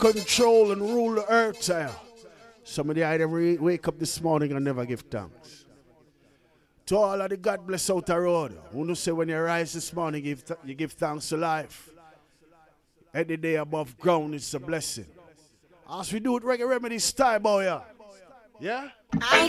control and rule the earth. Somebody I never wake up this morning and never give thanks. To all of the God bless out the road. Who say when you rise this morning, you give thanks to life. Any day above ground is a blessing. As we do it reggae remedy style, boy. Yeah? I